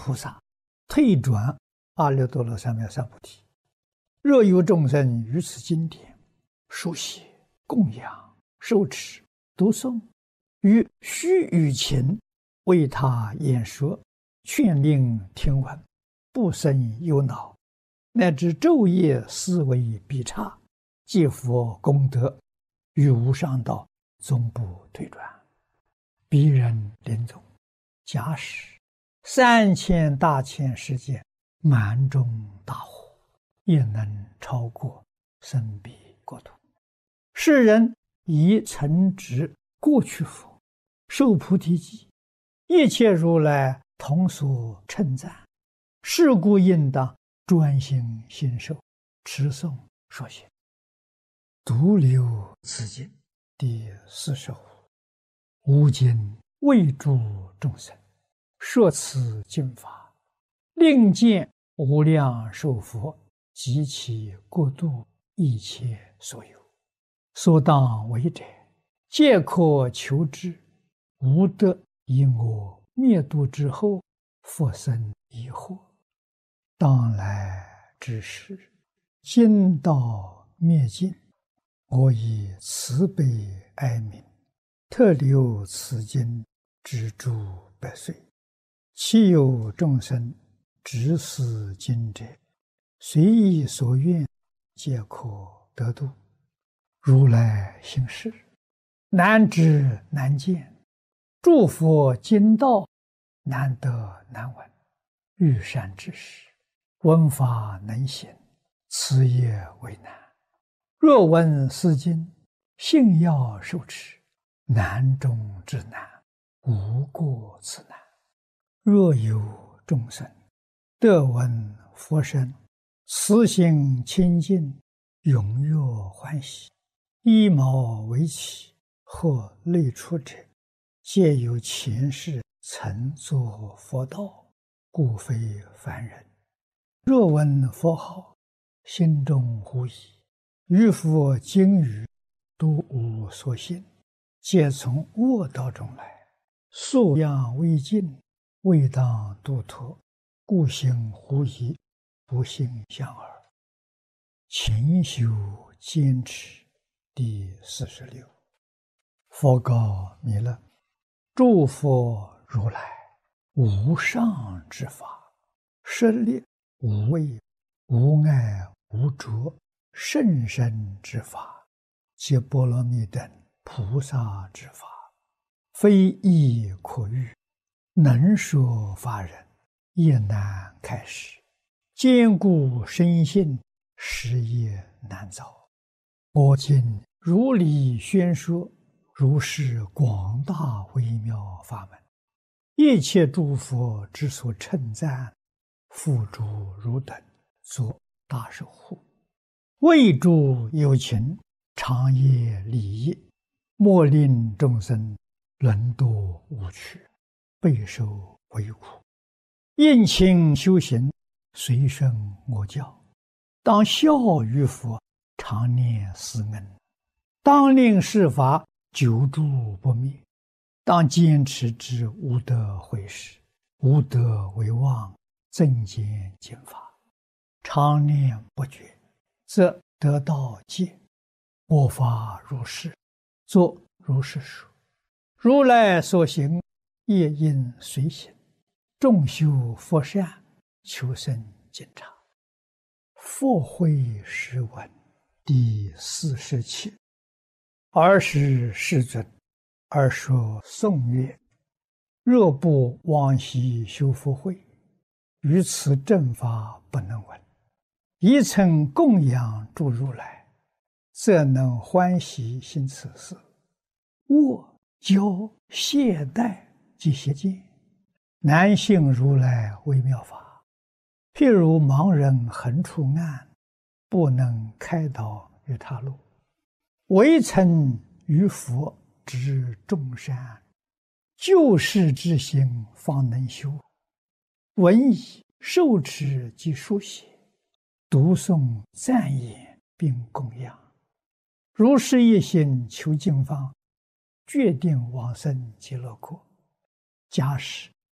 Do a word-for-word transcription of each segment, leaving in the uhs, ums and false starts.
菩萨退转阿耨多罗三藐三菩提。若有众生于此经典书写、供养、受持、读诵，于须臾前为他演说，劝令听闻，不生忧恼，乃至昼夜思维必差，皆佛功德，于无上道终不退转。彼人临终，假使三千大千世界满中大火，也能超过生彼国土。世人以曾植过去佛，受菩提记，一切如来同所称赞。是故应当专心信受，持诵说写。独留此经第四十五。吾今为诸众生说此经法，令见无量寿佛及其国度一切所有，所当为者，皆可求之。无得因我灭度之后，复生疑惑。当来之时，经道灭尽，我以慈悲哀悯，特留此经之诸百岁。其有众生执此经者，随意所愿，皆可得度。如来行事，难知难见，诸佛经道难得难闻。欲善知识，闻法能行，此也为难。若闻是经，信要受持，难中之难，无过此难。若有众生得闻佛声，慈心清净，踊跃欢喜，依毛为起，或类出者，皆有前世曾作佛道，故非凡人。若闻佛号，心中狐疑，于佛经语都无所信，皆从恶道中来，素养未尽，未当度脱，故行狐疑，不信相耳。勤修坚持第四十六。佛告弥勒：诸佛如来无上之法，舍利无畏、无碍、无着，甚深之法，皆波罗蜜等菩萨之法，非易可喻，能说法人也难开示。坚固深信，实也难造。我今如理宣说，如是广大微妙法门，一切诸佛之所称赞，付诸汝等作大守护。为诸有情，长夜利益，莫令众生沦堕无趣，备受为苦。应勤修行，随顺我教，当效于佛，常念思恩，当令世法久住不灭，当坚持之无得毁失，无得为妄，增减经法，常念不绝，则得道戒。我法如是，作如是说。如来所行，业应随行。众修佛善，求生净察。佛慧诗文第四十七。尔时世尊，而说颂曰：若不往昔修福慧，于此正法不能闻。一曾供养诸如来，则能欢喜行此事。恶骄懈怠及邪见，难信如来微妙法。譬如盲人横出暗，不能开导于他路。唯曾于佛知众善，救世之心方能修。闻已受持及书写，读诵赞言并供养，如是一心求经方，决定往生极乐国。假使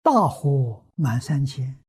大火满三千，